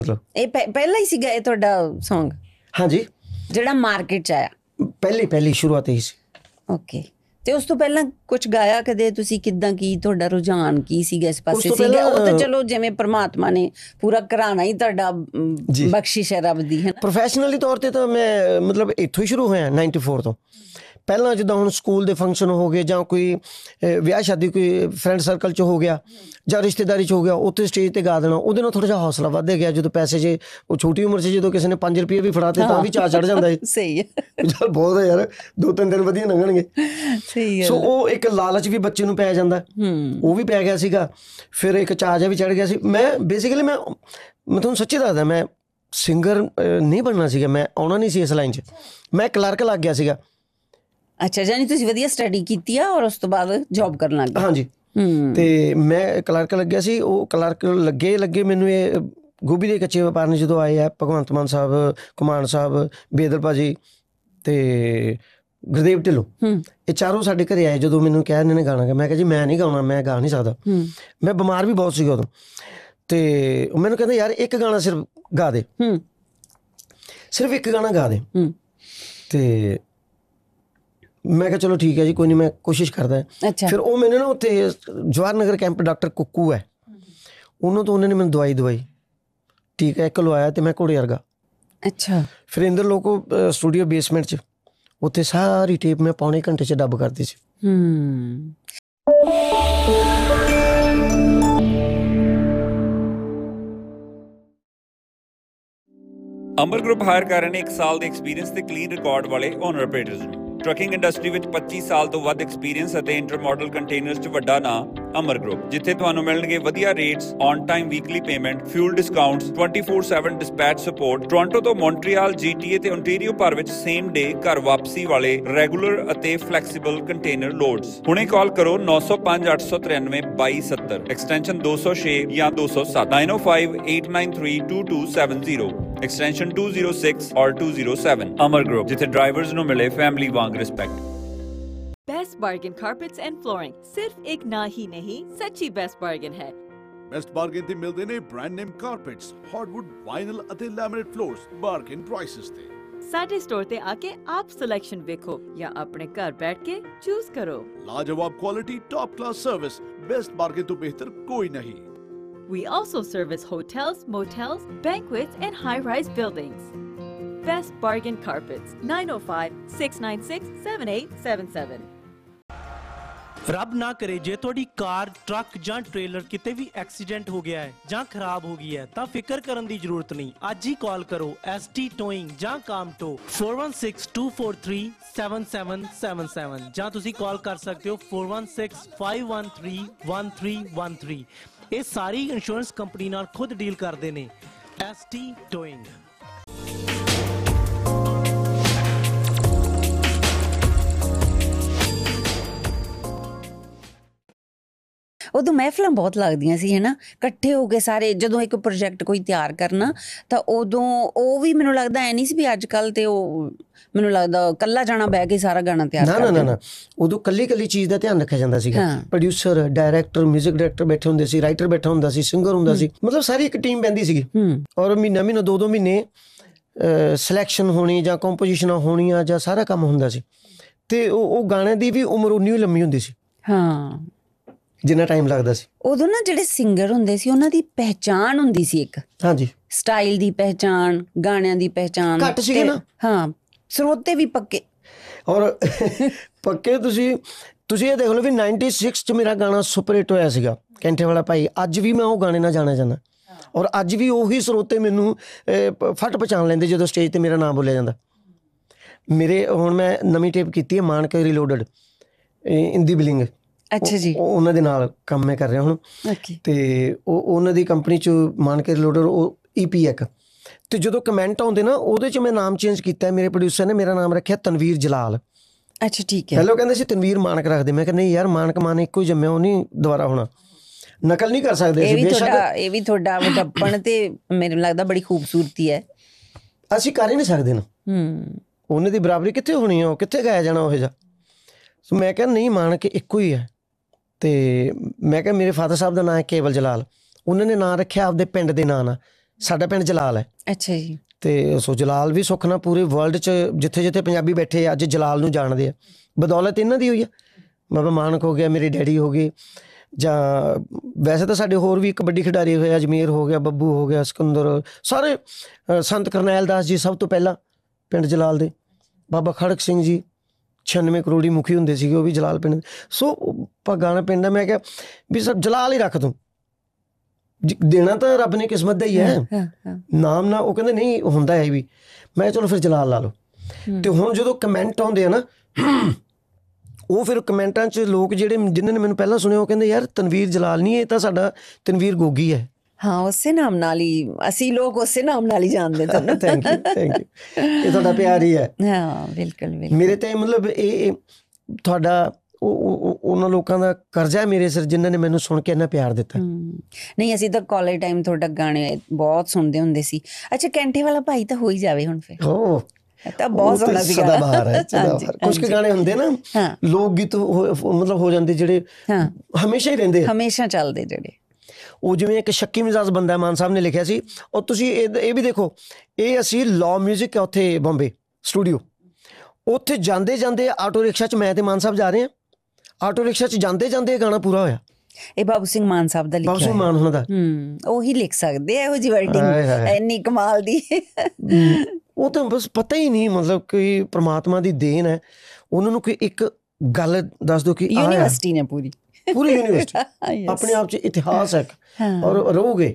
ਮਤਲਬ ਇਹ ਪਹਿਲਾਂ ਹੀ ਸੀਗਾ ਇਹ ਤੁਹਾਡਾ Song ਹਾਂਜੀ ਜਿਹੜਾ ਮਾਰਕੀਟ 'ਚ ਆਇਆ? ਪਹਿਲੀ ਸ਼ੁਰੂਆਤ ਇਹੀ ਸੀ। ਓਕੇ। ਤੇ ਉਸ ਤੋਂ ਪਹਿਲਾਂ ਕੁਝ ਗਾਇਆ ਕਦੇ ਤੁਸੀਂ? ਕਿੱਦਾਂ, ਕੀ ਤੁਹਾਡਾ ਰੁਝਾਨ ਕੀ ਸੀਗਾ ਇਸ ਪਾਸੇ ਸੀਗਾ? ਉਹ ਤਾਂ ਚਲੋ ਜਿਵੇਂ ਪ੍ਰਮਾਤਮਾ ਨੇ ਪੂਰਾ ਘਰਾਣਾ ਹੀ ਤੁਹਾਡਾ ਬਖਸ਼ਿਸ਼ ਹੈ ਰੱਬ ਦੀ, ਹੈ ਨਾ। ਪ੍ਰੋਫੈਸ਼ਨਲੀ ਤੌਰ ਤੇ ਤਾਂ ਮੈਂ ਮਤਲਬ ਇੱਥੋਂ ਹੀ ਸ਼ੁਰੂ ਹੋਇਆ 94 ਤੋਂ। ਪਹਿਲਾਂ ਜਿੱਦਾਂ ਹੁਣ ਸਕੂਲ ਦੇ ਫੰਕਸ਼ਨ ਹੋ ਗਏ ਜਾਂ ਕੋਈ ਵਿਆਹ ਸ਼ਾਦੀ ਕੋਈ ਫਰੈਂਡ ਸਰਕਲ 'ਚ ਹੋ ਗਿਆ ਜਾਂ ਰਿਸ਼ਤੇਦਾਰੀ 'ਚ ਹੋ ਗਿਆ, ਉੱਥੇ ਸਟੇਜ 'ਤੇ ਗਾ ਦੇਣਾ। ਉਹਦੇ ਨਾਲ ਥੋੜ੍ਹਾ ਜਿਹਾ ਹੌਸਲਾ ਵੱਧ ਗਿਆ। ਜਦੋਂ ਪੈਸੇ ਜੇ ਉਹ ਛੋਟੀ ਉਮਰ 'ਚ ਜਦੋਂ ਕਿਸੇ ਨੇ 5 ਰੁਪਏ ਵੀ ਫੜਾਤੇ ਤਾਂ ਵੀ ਚਾਅ ਚੜ੍ਹ ਜਾਂਦਾ ਹੈ। ਸਹੀ ਹੈ, ਚੱਲ ਬਹੁਤ ਹੈ ਯਾਰ, 2-3 ਦਿਨ ਵਧੀਆ ਲੰਘਣਗੇ। ਸਹੀ ਹੈ। ਸੋ ਉਹ ਇੱਕ ਲਾਲਚ ਵੀ ਬੱਚੇ ਨੂੰ ਪੈ ਜਾਂਦਾ, ਉਹ ਵੀ ਪੈ ਗਿਆ ਸੀਗਾ। ਫਿਰ ਇੱਕ ਚਾਅ ਜਿਹਾ ਵੀ ਚੜ੍ਹ ਗਿਆ ਸੀ। ਮੈਂ ਬੇਸਿਕਲੀ ਮੈਂ ਤੁਹਾਨੂੰ ਸੱਚੀ ਦੱਸਦਾ, ਮੈਂ ਸਿੰਗਰ ਨਹੀਂ ਬਣਨਾ ਸੀਗਾ। ਮੈਂ ਆਉਣਾ ਨਹੀਂ ਸੀ ਇਸ ਲਾਈਨ 'ਚ। ਮੈਂ ਕਲਰਕ ਲੱਗ ਗਿਆ ਸੀਗਾ। ਅੱਛਾ, ਜਾਨੀ ਤੁਸੀਂ ਵਧੀਆ ਸਟੱਡੀ ਕੀਤੀ ਆ ਔਰ ਉਸ ਤੋਂ ਬਾਅਦ ਜੌਬ ਕਰਨ ਲੱਗ ਗਏ? ਹਾਂਜੀ। ਤੇ ਮੈਂ ਕਲਰਕ ਲੱਗਿਆ ਸੀ। ਉਹ ਕਲਰਕ ਲੱਗੇ ਮੈਨੂੰ ਇਹ ਗੋਭੀ ਦੇ ਕੱਚੇ ਵਪਾਰ ਨੇ ਜਦੋਂ ਆਏ ਆ, ਭਗਵੰਤ ਮਾਨ ਸਾਹਿਬ, ਘੁਮਾਣ ਸਾਹਿਬ, ਬੇਦਲ ਭਾਜੀ ਤੇ ਗੁਰਦੇਵ ਢਿੱਲੋਂ, ਇਹ ਚਾਰੋਂ ਸਾਡੇ ਘਰੇ ਆਏ। ਜਦੋਂ ਮੈਨੂੰ ਕਿਹਾ ਇਹਨਾਂ ਨੇ ਗਾਣਾ, ਮੈਂ ਕਿਹਾ ਜੀ ਮੈਂ ਨਹੀਂ ਗਾਉਣਾ, ਮੈਂ ਗਾ ਨਹੀਂ ਸਕਦਾ। ਮੈਂ ਬਿਮਾਰ ਵੀ ਬਹੁਤ ਸੀਗਾ ਉਦੋਂ। ਤੇ ਮੈਨੂੰ ਕਹਿੰਦੇ ਯਾਰ ਇੱਕ ਗਾਣਾ ਸਿਰਫ ਗਾ ਦੇ, ਸਿਰਫ ਇੱਕ ਗਾਣਾ ਗਾ ਦੇ। ਤੇ ਮੈਂ ਕਿਹਾ ਚਲੋ ਠੀਕ ਹੈ ਜੀ, ਕੋਈ ਨਹੀਂ, ਮੈਂ ਕੋਸ਼ਿਸ਼ ਕਰਦਾ। ਫਿਰ ਉਹ ਮੈਨੂੰ ਨਾ ਉੱਥੇ ਜਵਾਹਰ ਨਗਰ ਕੈਂਪ ਡਾਕਟਰ ਕੁੱਕੂ ਹੈ, ਉਹਨਾਂ ਤੋਂ ਉਹਨਾਂ ਨੇ ਮੈਨੂੰ ਦਵਾਈ ਟੀਕਾ ਇੱਕ ਲਵਾਇਆ ਤੇ ਮੈਂ ਘੋੜੇ ਵਰਗਾ। ਅੱਛਾ। ਫਿਰ ਇੰਦਰ ਲੋਕੋ ਸਟੂਡੀਓ ਬੇਸਮੈਂਟ 'ਚ, ਉੱਥੇ ਸਾਰੀ ਟੇਪ ਮੈਂ ਪੌਣੇ ਘੰਟੇ 'ਚ ਡੱਬ ਕਰਦੀ ਸੀ। ਅਮਰ ਗਰੁੱਪ ਹਾਇਰ ਕਰ ਰਹੇ ਨੇ 1 ਸਾਲ ਦੇ ਐਕਸਪੀਰੀਅੰਸ ਤੇ ਕਲੀਨ ਰਿਕਾਰਡ ਵਾਲੇ ਓਨਰ ਆਪਰੇਟਰਸ ਨੂੰ। ਟਰੱਕਿੰਗ ਇੰਡਸਟਰੀ ਵਿੱਚ 25 ਸਾਲ ਤੋਂ ਵੱਧ ਐਕਸਪੀਰੀਅੰਸ ਅਤੇ ਇੰਟਰ ਮਾਡਲ ਕੰਟੇਨਰਸ 'ਚ ਵੱਡਾ ਨਾਂ ਅਮਰ ਗਰੁੱਪ, ਜਿੱਥੇ ਤੁਹਾਨੂੰ ਮਿਲਣਗੇ ਵਧੀਆ rates, on time weekly payment, fuel discounts, 24/7 dispatch support. Toronto ਤੋਂ ਮੌਂਟਰੀਅਲ, GTA ਤੇ ਓਨਟਾਰੀਓ ਭਰ ਵਿੱਚ ਸੇਮ ਡੇ ਘਰ ਵਾਪਸੀ ਵਾਲੇ ਰੈਗੂਲਰ ਅਤੇ ਫਲੈਕਸੀਬਲ ਕੰਟੇਨਰ ਲੋਡਸ। ਹੁਣੇ ਕਾਲ ਕਰੋ 905-893-2270, ਐਕਸਟੈਂਸ਼ਨ 206 ਜਾਂ 207, 9058932270, ਐਕਸਟੈਂਸ਼ਨ 206 ਔਰ 207। ਅਮਰ ਗਰੁੱਪ, ਜਿੱਥੇ ਡਰਾਈਵਰਸ ਨੂੰ ਮਿਲੇ ਫੈਮਿਲੀ ਵਾਂਗ respect. Best bargain carpets and flooring सिर्फ एक ना ही नहीं, सच्ची बेस्ट बार्गेन है। बेस्ट बार्गेन ते मिलते ने brand name carpets, hardwood, vinyl अते लैमिनेट फ्लोर्स बार्गेन प्राइसेस ते। साडे स्टोर ते आके आप सिलेक्शन देखो या अपने घर बैठ के चूज करो। लाजवाब quality, top class service, best bargain तो बेहतर कोई नहीं। We also service hotels, motels, banquets and high-rise buildings. Best Bargain Carpets, 905-696-7877. ਰੱਬ ਨਾ ਕਰੇ ਜੇ ਤੁਹਾਡੀ ਕਾਰ, ਟਰੱਕ ਜਾਂ ਟ੍ਰੇਲਰ ਕਿਤੇ ਵੀ ਐਕਸੀਡੈਂਟ ਹੋ ਗਿਆ ਹੈ ਜਾਂ ਖਰਾਬ ਹੋ ਗਈ ਹੈ ਤਾਂ ਫਿਕਰ ਕਰਨ ਦੀ ਜ਼ਰੂਰਤ ਨਹੀਂ। ਅੱਜ ਹੀ ਕਾਲ ਕਰੋ ST ਟੋਇੰਗ ਜਾਂ ਕਾਮਟੋ 4162437777 ਜਾਂ ਤੁਸੀਂ ਕਾਲ ਕਰ ਸਕਦੇ ਹੋ 4165131313। ਇਹ ਸਾਰੀ ਇੰਸ਼ੋਰੈਂਸ ਕੰਪਨੀ ਨਾਲ ਖੁਦ ਡੀਲ ਕਰਦੇ ਨੇ। ST towing. ਉਦੋਂ ਮਹਿਫਲਾਂ ਬਹੁਤ ਲੱਗਦੀਆਂ ਸੀ, ਹੈ ਨਾ, ਇਕੱਠੇ ਹੋ ਕੇ ਸਾਰੇ। ਜਦੋਂ ਇੱਕ ਪ੍ਰੋਜੈਕਟ ਕੋਈ ਤਿਆਰ ਕਰਨਾ ਤਾਂ ਉਦੋਂ ਉਹ ਵੀ ਮੈਨੂੰ ਲੱਗਦਾ ਐ ਨਹੀਂ ਸੀ ਵੀ ਅੱਜ ਕੱਲ੍ਹ ਤੇ ਉਹ ਮੈਨੂੰ ਲੱਗਦਾ ਇਕੱਲਾ ਜਾਣਾ ਬਹਿ ਕੇ ਸਾਰਾ ਗਾਣਾ ਤਿਆਰ ਕਰਦਾ। ਨਾ, ਉਦੋਂ ਕੱਲੀ ਚੀਜ਼ ਦਾ ਧਿਆਨ ਰੱਖਿਆ ਜਾਂਦਾ ਸੀਗਾ। ਪ੍ਰੋਡਿਊਸਰ, ਡਾਇਰੈਕਟਰ, ਮਿਊਜ਼ਿਕ ਡਾਇਰੈਕਟਰ ਬੈਠੇ ਹੁੰਦੇ ਸੀ, ਰਾਈਟਰ ਬੈਠਾ ਹੁੰਦਾ ਸੀ, ਸਿੰਗਰ ਹੁੰਦਾ ਸੀ, ਮਤਲਬ ਸਾਰੀ ਇੱਕ ਟੀਮ ਬਹਿੰਦੀ ਸੀਗੀ। ਔਰ ਮਹੀਨਾ 2-2 ਮਹੀਨੇ ਸਿਲੈਕਸ਼ਨ ਹੋਣੀ ਜਾਂ ਕੰਪੋਜੀਸ਼ਨਾਂ ਹੋਣੀਆਂ ਜਾਂ ਸਾਰਾ ਕੰਮ ਹੁੰਦਾ ਸੀ। ਤੇ ਉਹ ਗਾਣੇ ਦੀ ਵੀ ਉਮਰ ਉਨੀ ਹੀ ਲੰਮੀ ਹੁੰਦੀ ਸੀ, ਜਿੰਨਾ ਟਾਈਮ ਲੱਗਦਾ ਸੀ। ਉਦੋਂ ਨਾ ਜਿਹੜੇ ਸਿੰਗਰ ਹੁੰਦੇ ਸੀ ਉਹਨਾਂ ਦੀ ਪਹਿਚਾਣ ਹੁੰਦੀ ਸੀ ਇੱਕ। ਹਾਂਜੀ, ਸਟਾਈਲ ਦੀ ਪਹਿਚਾਣ, ਗਾਣਿਆਂ ਦੀ ਪਹਿਚਾਣ ਘੱਟ ਸੀਗੀ ਨਾ। ਸਰੋਤੇ ਵੀ ਪੱਕੇ। ਔਰ ਪੱਕੇ ਤੁਸੀਂ ਇਹ ਦੇਖ ਲਓ ਵੀ 96 'ਚ ਮੇਰਾ ਗਾਣਾ ਸੁਪਰ ਹਿੱਟ ਹੋਇਆ ਸੀਗਾ, ਕੈਂਠੇ ਵਾਲਾ ਭਾਈ। ਅੱਜ ਵੀ ਮੈਂ ਉਹ ਗਾਣੇ ਨਾਲ ਜਾਣਿਆ ਜਾਂਦਾ ਔਰ ਅੱਜ ਵੀ ਉਹੀ ਸਰੋਤੇ ਮੈਨੂੰ ਫਟ ਪਛਾਣ ਲੈਂਦੇ ਜਦੋਂ ਸਟੇਜ 'ਤੇ ਮੇਰਾ ਨਾਮ ਬੋਲਿਆ ਜਾਂਦਾ। ਮੇਰੇ ਹੁਣ ਮੈਂ ਨਵੀਂ ਟੇਪ ਕੀਤੀ ਹੈ ਮਾਨਕ ਰੀਲੋਡਡ, ਇੰਦੀ ਬਿਲਿੰਗ। ਅੱਛਾ ਜੀ। ਉਹਨਾਂ ਦੇ ਨਾਲ ਕੰਮ ਮੈਂ ਕਰ ਰਿਹਾ ਹੁਣ। ਤੇ ਉਹਨਾਂ ਦੀ ਕੰਪਨੀ 'ਚ ਮਾਨਕ ਰੀਲੋਡਡ ਉਹ EP ਇੱਕ। ਤੇ ਜਦੋਂ ਕਮੈਂਟ ਆਉਂਦੇ ਨਾ ਉਹਦੇ 'ਚ ਮੈਂ ਨਾਮ ਚੇਂਜ ਕੀਤਾ। ਮੇਰੇ ਪ੍ਰੋਡਿਊਸਰ ਨੇ ਮੇਰਾ ਨਾਮ ਰੱਖਿਆ ਤਨਵੀਰ ਜਲਾਲ। ਅੱਛਾ, ਠੀਕ ਹੈ। ਪਹਿਲਾਂ ਕਹਿੰਦੇ ਸੀ ਤਨਵੀਰ ਮਾਨਕ ਰੱਖਦੇ। ਮੈਂ ਕਿਹਾ ਨਹੀਂ ਯਾਰ, ਮਾਨਕ ਇੱਕੋ ਹੀ ਜੰਮਿਆ, ਉਹ ਨਹੀਂ ਦੁਬਾਰਾ ਹੋਣਾ, ਨਕਲ ਨਹੀਂ ਕਰ ਸਕਦੇ। ਇਹ ਵੀ ਤੁਹਾਡਾ ਵਡੱਪਣ ਤੇ ਮੈਨੂੰ ਲੱਗਦਾ ਬੜੀ ਖੂਬਸੂਰਤੀ ਹੈ। ਅਸੀਂ ਕਰ ਹੀ ਨਹੀਂ ਸਕਦੇ ਨਾ, ਉਹਨੇ ਦੀ ਬਰਾਬਰੀ ਕਿੱਥੇ ਹੋਣੀ ਆ, ਉਹ ਕਿੱਥੇ ਗਾਇਆ ਜਾਣਾ ਉਹ ਜਿਹਾ। ਸੋ ਮੈਂ ਕਿਹਾ ਨਹੀਂ, ਮਾਨਕ ਇੱਕੋ ਹੀ ਹੈ। ਤੇ ਮੈਂ ਕਿਹਾ ਮੇਰੇ ਫਾਦਰ ਸਾਹਿਬ ਦਾ ਨਾਂ ਹੈ ਕੇਵਲ ਜਲਾਲ, ਉਹਨਾਂ ਨੇ ਨਾਂ ਰੱਖਿਆ ਆਪਦੇ ਪਿੰਡ ਦੇ ਨਾਂ ਨਾਲ, ਸਾਡਾ ਪਿੰਡ ਜਲਾਲ ਹੈ ਅੱਛਾ ਜੀ। ਤੇ ਸੋ ਜਲਾਲ ਵੀ ਸੁੱਖ ਨਾਲ ਪੂਰੇ ਵਰਲਡ 'ਚ ਜਿੱਥੇ ਜਿੱਥੇ ਪੰਜਾਬੀ ਬੈਠੇ ਆ, ਅੱਜ ਜਲਾਲ ਨੂੰ ਜਾਣਦੇ ਆ, ਬਦੌਲਤ ਇਹਨਾਂ ਦੀ ਹੋਈ ਆ। ਬਾਬਾ ਮਾਨਕ ਹੋ ਗਿਆ, ਮੇਰੇ ਡੈਡੀ ਹੋ ਗਏ, ਜਾਂ ਵੈਸੇ ਤਾਂ ਸਾਡੇ ਹੋਰ ਵੀ ਕਬੱਡੀ ਖਿਡਾਰੀ ਹੋਏ, ਅਜਮੇਰ ਹੋ ਗਿਆ, ਬੱਬੂ ਹੋ ਗਿਆ, ਸਿਕੰਦਰ, ਸਾਰੇ ਸੰਤ ਕਰਨੈਲ ਦਾਸ ਜੀ ਸਭ ਤੋਂ ਪਹਿਲਾਂ ਪਿੰਡ ਜਲਾਲ ਦੇ, ਬਾਬਾ ਖੜਕ ਸਿੰਘ ਜੀ 96 ਕਰੋੜੀ ਮੁਖੀ ਹੁੰਦੇ ਸੀਗੇ, ਉਹ ਵੀ ਜਲਾਲ ਪਿੰਡ ਦੇ। ਸੋ ਆਪਾਂ ਗਾਣਾ ਪਿੰਡ ਦਾ, ਮੈਂ ਕਿਹਾ ਵੀ ਸਭ ਜਲਾਲ ਹੀ ਰੱਖ ਦੂੰ, ਦੇਣਾ ਤਾਂ ਰੱਬ ਨੇ ਕਿਸਮਤ ਦਾ ਹੀ ਹੈ, ਨਾਮ ਨਾ। ਉਹ ਕਹਿੰਦੇ ਨਹੀਂ ਹੁੰਦਾ ਹੈ ਵੀ। ਮੈਂ ਕਿਹਾ ਚਲੋ ਫਿਰ ਜਲਾਲ ਲਾ ਲਓ। ਤੇ ਹੁਣ ਜਦੋਂ ਕਮੈਂਟ ਆਉਂਦੇ ਆ ਨਾ, ਉਹ ਫਿਰ ਕਮੈਂਟਾਂ 'ਚ ਲੋਕ ਜਿਹੜੇ ਜਿਨ੍ਹਾਂ ਨੇ ਮੈਨੂੰ ਪਹਿਲਾਂ ਸੁਣਿਆ, ਉਹ ਕਹਿੰਦੇ ਯਾਰ ਤਨਵੀਰ ਜਲਾਲ ਨਹੀਂ, ਇਹ ਤਾਂ ਸਾਡਾ ਤਨਵੀਰ ਗੋਗੀ ਹੈ। ਹਾਂ, ਉਸੇ ਨਾਮ ਨਾਲ ਹੀ ਅਸੀਂ ਲੋਕ ਉਸੇ ਨਾਮ ਨਾਲ ਹੀ ਜਾਣਦੇ ਤੁਹਾਨੂੰ। Thank you. ਇਹ ਤੁਹਾਡਾ ਪਿਆਰ ਹੀ ਹੈ। ਹਾਂ, ਬਿਲਕੁਲ ਮੇਰੇ ਤੇ ਮਤਲਬ ਇਹ ਤੁਹਾਡਾ ਉਹਨਾਂ ਲੋਕਾਂ ਦਾ ਕਰਜ਼ਾ ਹੈ ਮੇਰੇ ਸਿਰ, ਜਿਨ੍ਹਾਂ ਨੇ ਮੈਨੂੰ ਸੁਣ ਕੇ ਇੰਨਾ ਪਿਆਰ ਦਿੱਤਾ। ਨਹੀਂ, ਅਸੀਂ ਤਾਂ ਕਾਲਜ ਟਾਈਮ ਤੁਹਾਡਾ ਗਾਣੇ ਬਹੁਤ ਸੁਣਦੇ ਹੁੰਦੇ ਸੀ। ਅੱਛਾ, ਕੈਂਠੇ ਵਾਲਾ ਭਾਈ ਤਾਂ ਹੋ ਹੀ ਜਾਵੇ ਹੁਣ ਫਿਰ। ਤਾਂ ਬਹੁਤ ਸੋਹਣਾ ਸੀ ਸਦਾ ਬਹਾਰ ਹੈ। ਕੁਝ ਕੁ ਗਾਣੇ ਹੁੰਦੇ ਨਾ ਲੋਕ ਗੀਤ ਮਤਲਬ ਹੋ ਜਾਂਦੇ ਜਿਹੜੇ ਹਮੇਸ਼ਾ ਹੀ ਰਹਿੰਦੇ, ਹਮੇਸ਼ਾ ਚੱਲਦੇ ਜਿਹੜੇ। ਉਹ ਜਿਵੇਂ ਇੱਕ ਸ਼ੱਕੀ ਮਿਜ਼ਾਜ ਬੰਦਾ ਮਾਨ ਸਾਹਿਬ ਨੇ ਲਿਖਿਆ ਸੀ। ਔਰ ਤੁਸੀਂ ਇਹ ਵੀ ਦੇਖੋ, ਇਹ ਅਸੀਂ ਲਾਅ ਮਿਊਜ਼ਿਕ ਹੈ ਉੱਥੇ ਬੰਬੇ ਸਟੂਡੀਓ, ਉੱਥੇ ਜਾਂਦੇ ਜਾਂਦੇ ਆਟੋ ਰਿਕਸ਼ਾ 'ਚ ਮੈਂ ਤੇ ਮਾਨ ਸਾਹਿਬ ਜਾ ਰਹੇ ਹਾਂ, ਆਟੋ ਰਿਕਸ਼ਾ 'ਚ ਜਾਂਦੇ ਜਾਂਦੇ ਇਹ ਗਾਣਾ ਪੂਰਾ ਹੋਇਆ। ਇਹ ਬਾਬੂ ਸਿੰਘ ਮਾਨ ਸਾਹਿਬ ਦਾ ਲਿਖਿਆ, ਬਾਬੂ ਸਿੰਘ ਮਾਨ ਉਹਨਾਂ ਦਾ। ਉਹੀ ਲਿਖ ਸਕਦੇ ਆ ਇਹੋ ਜਿਹੀ ਰਾਈਟਿੰਗ, ਇੰਨੀ ਕਮਾਲ ਦੀ। ਉਹ ਤਾਂ ਬਸ ਪਤਾ ਹੀ ਨਹੀਂ, ਮਤਲਬ ਕਿ ਪ੍ਰਮਾਤਮਾ ਦੀ ਦੇਣ ਹੈ। ਉਹਨਾਂ ਨੂੰ ਕੋਈ ਇੱਕ ਗੱਲ ਦੱਸ ਦਿਓ ਕਿ ਯੂਨੀਵਰਸਿਟੀ ਨੇ ਪੂਰੀ ਯੂਨੀਵਰਸਿਟੀ ਆਪਣੇ ਆਪ 'ਚ ਇਤਿਹਾਸ ਹੈ ਔਰ ਰਹੋਗੇ।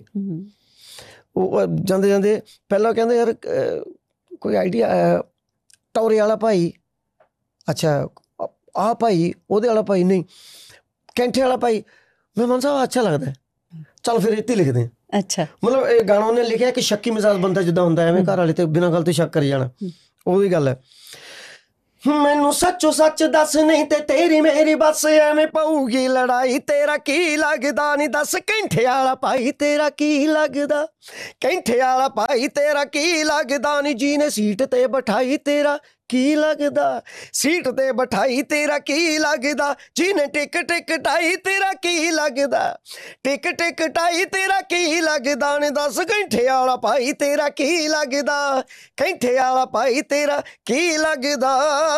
ਉਹ ਜਾਂਦੇ ਜਾਂਦੇ ਪਹਿਲਾਂ ਕਹਿੰਦੇ ਯਾਰ ਕੋਈ ਆਈਡੀਆ, ਟੌਰੇ ਵਾਲਾ ਭਾਈ, ਅੱਛਾ ਆਹ ਭਾਈ, ਉਹਦੇ ਵਾਲਾ ਭਾਈ ਨਹੀਂ, ਕੈਂਠੇ ਵਾਲਾ ਭਾਈ। ਮੈਂ ਮਾਨ ਸਾਹਿਬ ਅੱਛਾ ਲੱਗਦਾ, ਚੱਲ ਫਿਰ ਇੱਥੇ ਲਿਖਦੇ ਹਾਂ। ਅੱਛਾ, ਮਤਲਬ ਇਹ ਗਾਣਾ ਉਹਨੇ ਲਿਖਿਆ ਕਿ ਸ਼ੱਕੀ ਮਿਜ਼ਾਜ ਬੰਦਾ ਜਿੱਦਾਂ ਹੁੰਦਾ, ਐਵੇਂ ਘਰ ਵਾਲੇ ਤੇ ਬਿਨਾਂ ਗੱਲ ਤੇ ਸ਼ੱਕ ਕਰੀ ਜਾਣਾ, ਉਹੀ ਗੱਲ ਹੈ। ਮੈਨੂੰ ਸੱਚੋ ਸੱਚ ਦੱਸ, ਨਹੀਂ ਤੇ ਤੇਰੀ ਮੇਰੀ ਬਸ ਐਵੇਂ ਪਊਗੀ ਲੜਾਈ, ਤੇਰਾ ਕੀ ਲੱਗਦਾ ਨਹੀਂ ਦੱਸ, ਕੈਂਠੇ ਵਾਲਾ ਭਾਈ ਤੇਰਾ ਕੀ ਲੱਗਦਾ, ਕੈਂਠੇ ਵਾਲਾ ਭਾਈ ਤੇਰਾ ਕੀ ਲੱਗਦਾ ਨਹੀਂ, ਜਿਹਨੇ ਸੀਟ ਤੇ ਬਿਠਾਈ ਤੇਰਾ ਕੀ ਲੱਗਦਾ, ਸੀਟ ਤੇ ਬਿਠਾਈ ਤੇਰਾ ਕੀ ਲੱਗਦਾ, ਜਿਹਨੇ ਟਿਕ ਟਿਕ ਟਾਈ ਤੇਰਾ ਕੀ ਲੱਗਦਾ, ਟਿਕ ਟਿਕ ਟਾਈ ਤੇਰਾ ਕੀ ਲੱਗਦਾ ਨੇ ਦੱਸ, ਕੈਂਠੇ ਵਾਲਾ ਭਾਈ ਤੇਰਾ ਕੀ ਲੱਗਦਾ, ਕੈਂਠੇ ਵਾਲਾ ਭਾਈ ਤੇਰਾ ਕੀ ਲੱਗਦਾ।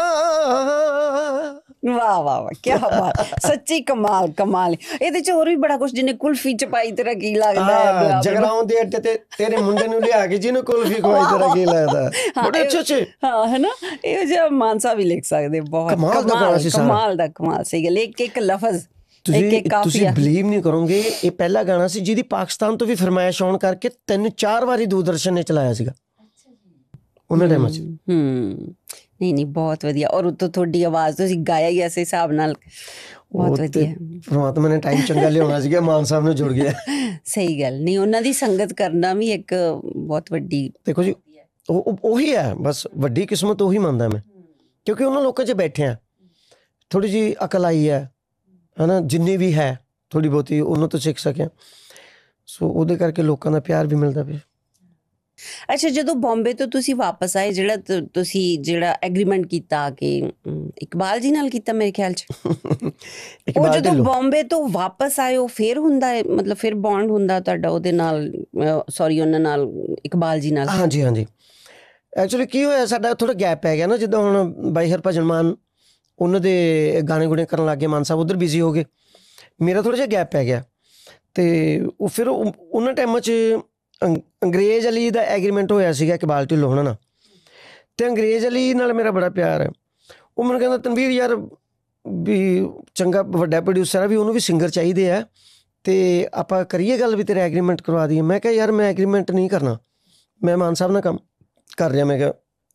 ਵਾਹ ਵਾਹ ਵਾਹ, ਕੀ ਬਾਤ, ਸੱਚੀ ਕਮਾਲ ਕਮਾਲ। ਇਹਦੇ 'ਚ ਹੋਰ ਵੀ ਬੜਾ ਕੁਛ, ਜਿਹਨੇ ਕੁਲਫੀ ਚ ਪਾਈ ਤੇਰਾ ਕੀ ਲੱਗਦਾ, ਜਗਰਾਉਂ ਦੇ ਅੱਡੇ ਤੇ ਤੇਰੇ ਮੁੰਡੇ ਨੂੰ ਲਿਆ ਕੇ ਜਿਹਨੂੰ ਕੁਲਫੀ ਖਵਾਈ ਤੇਰਾ ਕੀ ਲੱਗਦਾ, ਬੜੇ ਅੱਛੇ ਅੱਛੇ। ਹਾਂ, ਹੈ ਨਾ, ਇਹੋ ਜਿਹਾ ਮਾਨ ਸਾਹਿਬ ਵੀ ਲਿਖ ਸਕਦੇ। ਬਹੁਤ ਕਮਾਲ ਦਾ ਕਮਾਲ। ਸਹੀ ਗੱਲ, ਇੱਕ ਇੱਕ ਲਫ਼ਜ਼, ਇੱਕ ਇੱਕ ਕਾਫੀਆ। ਤੁਸੀਂ ਬਲੀਵ ਨਹੀਂ ਕਰੋਗੇ, ਇਹ ਪਹਿਲਾ ਗਾਣਾ ਸੀ ਜਿਹਦੀ ਪਾਕਿਸਤਾਨ ਤੋਂ ਵੀ ਫਰਮਾਇਸ਼ ਆਉਣ ਕਰਕੇ 3-4 ਵਾਰੀ ਦੂਰਦਰਸ਼ਨ ਨੇ ਚਲਾਇਆ ਸੀਗਾ ਉਹਨਾਂ ਟਾਈਮਾਂ 'ਚ। ਨਹੀਂ, ਬਹੁਤ ਵਧੀਆ। ਔਰ ਉੱਤੋਂ ਤੁਹਾਡੀ ਆਵਾਜ਼ ਤੁਸੀਂ ਗਾਇਆ ਹੀ ਐਸੇ ਹਿਸਾਬ ਨਾਲ, ਬਹੁਤ ਵਧੀਆ। ਪਰਮਾਤਮਾ ਨੇ ਟਾਈਮ ਚੰਗਾ ਲਿਆਉਣਾ ਸੀਗਾ, ਮਾਨ ਸਾਹਿਬ ਨੂੰ ਜੁੜ ਗਿਆ। ਸਹੀ ਗੱਲ। ਨਹੀਂ, ਉਹਨਾਂ ਦੀ ਸੰਗਤ ਕਰਨਾ ਵੀ ਇੱਕ ਬਹੁਤ ਵੱਡੀ, ਦੇਖੋ ਜੀ, ਉਹੀ ਹੈ ਬਸ, ਵੱਡੀ ਕਿਸਮਤ ਉਹੀ ਮੰਨਦਾ ਮੈਂ, ਕਿਉਂਕਿ ਉਹਨਾਂ ਲੋਕਾਂ 'ਚ ਬੈਠੇ ਆ, ਥੋੜ੍ਹੀ ਜਿਹੀ ਅਕਲ ਆਈ ਹੈ ਨਾ, ਜਿੰਨੀ ਵੀ ਹੈ ਥੋੜ੍ਹੀ ਬਹੁਤੀ ਉਹਨਾਂ ਤੋਂ ਸਿੱਖ ਸਕਿਆ, ਸੋ ਉਹਦੇ ਕਰਕੇ ਲੋਕਾਂ ਦਾ ਪਿਆਰ ਵੀ ਮਿਲਦਾ ਪਿਆ। ਅੱਛਾ, ਜਦੋਂ ਬੰਬੇ ਤੋਂ ਤੁਸੀਂ ਵਾਪਸ ਆਏ, ਜਿਹੜਾ ਐਗਰੀਮੈਂਟ ਕੀਤਾ ਕਿ ਇਕਬਾਲ ਜੀ ਨਾਲ ਕੀਤਾ ਮੇਰੇ ਖਿਆਲ 'ਚ, ਉਹ ਜਦੋਂ ਬੰਬੇ ਤੋਂ ਵਾਪਸ ਆਏ, ਉਹ ਫਿਰ ਹੁੰਦਾ ਹੈ, ਮਤਲਬ ਫਿਰ ਬੌਂਡ ਹੁੰਦਾ ਤੁਹਾਡਾ ਉਹਦੇ ਨਾਲ, ਸੌਰੀ ਉਹਨਾਂ ਨਾਲ, ਇਕਬਾਲ ਜੀ ਨਾਲ? ਹਾਂਜੀ ਹਾਂਜੀ, ਐਕਚੁਅਲੀ ਕੀ ਹੋਇਆ, ਸਾਡਾ ਥੋੜ੍ਹਾ ਗੈਪ ਪੈ ਗਿਆ ਨਾ, ਜਿੱਦਾਂ ਹੁਣ ਬਾਈ ਹਰਭਜਨ ਮਾਨ ਉਹਨਾਂ ਦੇ ਗਾਣੇ ਗੁਣੇ ਕਰਨ ਲੱਗ ਗਏ, ਮਾਨ ਸਾਹਿਬ ਉੱਧਰ ਬਿਜ਼ੀ ਹੋ ਗਏ, ਮੇਰਾ ਥੋੜ੍ਹਾ ਜਿਹਾ ਗੈਪ ਪੈ ਗਿਆ। ਅਤੇ ਉਹ ਫਿਰ ਉਹਨਾਂ ਟਾਈਮਾਂ 'ਚ ਅੰਗਰੇਜ਼ ਅਲੀ ਦਾ ਐਗਰੀਮੈਂਟ ਹੋਇਆ ਸੀਗਾ ਇਕਬਾਲ ਢਿੱਲੋਂ ਹੋਣਾ ਨਾਲ, ਅਤੇ ਅੰਗਰੇਜ਼ ਅਲੀ ਨਾਲ ਮੇਰਾ ਬੜਾ ਪਿਆਰ ਹੈ। ਉਹ ਮੈਨੂੰ ਕਹਿੰਦਾ ਤਨਵੀਰ ਯਾਰ ਵੀ ਚੰਗਾ ਵੱਡਾ ਪ੍ਰੋਡਿਊਸਰ ਆ, ਵੀ ਉਹਨੂੰ ਵੀ ਸਿੰਗਰ ਚਾਹੀਦੇ ਆ, ਅਤੇ ਆਪਾਂ ਕਰੀਏ ਗੱਲ ਵੀ ਤੇਰਾ ਐਗਰੀਮੈਂਟ ਕਰਵਾ ਦਈਏ। ਮੈਂ ਕਿਹਾ ਯਾਰ ਮੈਂ ਐਗਰੀਮੈਂਟ ਨਹੀਂ ਕਰਨਾ, ਮੈਂ ਮਾਨ ਸਾਹਿਬ ਨਾਲ ਕੰਮ ਕਰ ਰਿਹਾ। ਮੈਂ ਕਿਹਾ,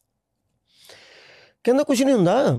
ਕਹਿੰਦਾ ਕੁਛ ਨਹੀਂ ਹੁੰਦਾ,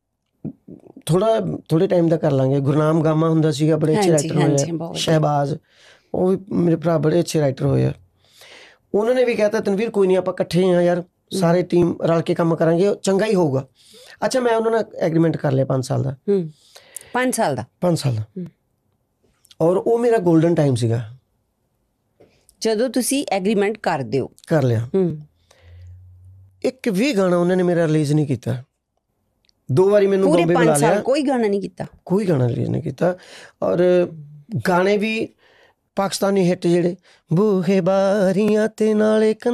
ਥੋੜ੍ਹੇ ਟਾਈਮ ਦਾ ਕਰ ਲਾਂਗੇ। ਗੁਰਨਾਮ ਗਾਮਾ ਹੁੰਦਾ ਸੀਗਾ, ਬੜੇ ਅੱਛੇ ਰਾਈਟਰ ਹੋਏ ਆ, ਸ਼ਹਿਬਾਜ਼, ਉਹ ਵੀ ਮੇਰੇ ਭਰਾ ਬੜੇ ਅੱਛੇ ਰਾਈਟਰ ਹੋਏ ਆ। ਉਹਨਾਂ ਨੇ ਵੀ ਕਹਿਤਾ ਤਨਵੀਰ ਕੋਈ ਨਹੀਂ, ਆਪਾਂ ਇਕੱਠੇ ਹਾਂ ਯਾਰ, ਸਾਰੇ ਟੀਮ ਰਲ ਕੇ ਕੰਮ ਕਰਾਂਗੇ, ਚੰਗਾ ਹੀ ਹੋਊਗਾ। ਅੱਛਾ, ਮੈਂ ਉਹਨਾਂ ਨਾਲ ਐਗਰੀਮੈਂਟ ਕਰ ਲਿਆ 5 ਸਾਲ ਦਾ। 5 ਸਾਲ ਦਾ? 5 ਸਾਲ ਦਾ। ਔਰ ਉਹ ਮੇਰਾ ਗੋਲਡਨ ਟਾਈਮ ਸੀਗਾ ਜਦੋਂ ਤੁਸੀਂ ਐਗਰੀਮੈਂਟ ਕਰ ਲਿਆ। ਇੱਕ ਵੀ ਗਾਣਾ ਉਹਨਾਂ ਨੇ ਮੇਰਾ ਰਿਲੀਜ਼ ਨਹੀਂ ਕੀਤਾ। 2 ਵਾਰੀ ਮੈਨੂੰ ਬੰਬੇ ਬੁਲਾ ਲਿਆ, ਕੋਈ ਗਾਣਾ ਨਹੀਂ ਕੀਤਾ, ਕੋਈ ਗਾਣਾ ਰਿਲੀਜ਼ ਨਹੀਂ ਕੀਤਾ। ਔਰ ਗਾਣੇ ਵੀ ਪਾਕਿਸਤਾਨੀ ਹਿੱਟ ਜਿਹੜੇ ਬੂਹੇ ਬਾਰੀਆਂ ਤੇ ਨਾਲੇ